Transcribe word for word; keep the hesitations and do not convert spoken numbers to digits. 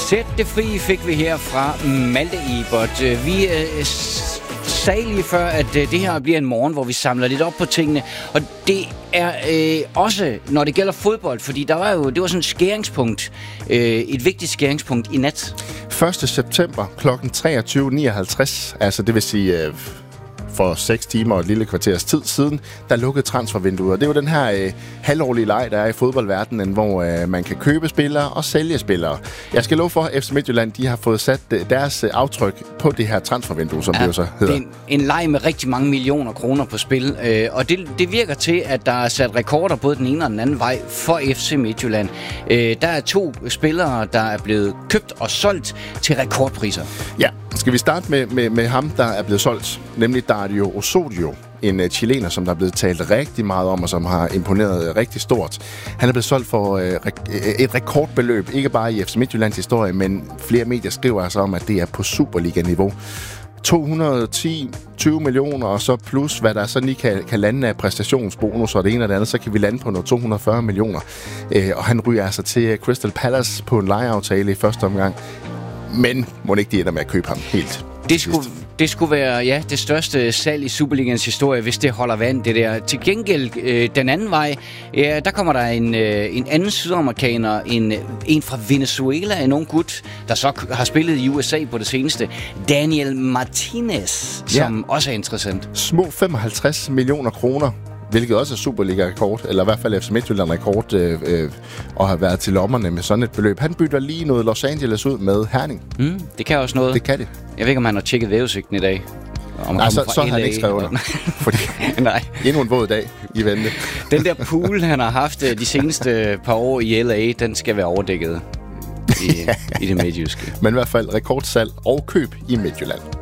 Sæt det fri fik vi her fra Malte Ebert. Vi øh, sagde lige før, at øh, det her bliver en morgen, hvor vi samler lidt op på tingene. Og det er øh, også, når det gælder fodbold, fordi der var jo, det var sådan et skæringspunkt, øh, et vigtigt skæringspunkt i nat. første september klokken treogtyve nioghalvtreds, altså det vil sige... Øh for seks timer og et lille kvarters tid siden, der lukkede transfervinduet. Og det er jo den her øh, halvårlige leg, der er i fodboldverdenen, hvor øh, man kan købe spillere og sælge spillere. Jeg skal love for, at F C Midtjylland, de har fået sat øh, deres øh, aftryk på det her transfervindue, som ja, det jo så hedder. Det er en, en leg med rigtig mange millioner kroner på spil, øh, og det, det virker til, at der er sat rekorder både den ene og den anden vej for F C Midtjylland. Øh, der er to spillere, der er blevet købt og solgt til rekordpriser. Ja, skal vi starte med, med, med ham, der er blevet solgt, nemlig Dario Osorio, en uh, chilener, som der er blevet talt rigtig meget om, og som har imponeret uh, rigtig stort. Han er blevet solgt for uh, re- et rekordbeløb, ikke bare i F C Midtjyllands historie, men flere medier skriver altså om, at det er på Superliga-niveau. to hundrede og ti til tyve millioner, og så plus, hvad der så lige kan, kan lande af præstationsbonus og det ene og det andet, så kan vi lande på noget to hundrede og fyrre millioner. Uh, og han ryger altså til Crystal Palace på en lejeaftale i første omgang. Men må ikke de ender med at købe ham helt? Det skulle, det skulle være ja, det største salg i Superligans historie, hvis det holder vand, det der. Til gengæld, øh, den anden vej, ja, der kommer der en, øh, en anden sydamerikaner, en, en fra Venezuela, en ung gut, der så har spillet i U S A på det seneste. Daniel Martinez, som ja. også er interessant. Små femoghalvtreds millioner kroner. Hvilket også er Superliga-rekord, eller i hvert fald F C Midtjylland-rekord, øh, øh, og har været til lommerne med sådan et beløb. Han bytter lige noget Los Angeles ud med Herning. Mm, det kan også noget. Det kan det. Jeg ved ikke, om han har tjekket vævesigten i dag. Om Nej, så, så har han ikke skrevet under. Fordi Nej. Endnu en våd dag i vente. Den der pool, han har haft de seneste par år i L A, den skal være overdækket i, i det midtjyske. Men i hvert fald rekordsalg og køb i Midtjylland.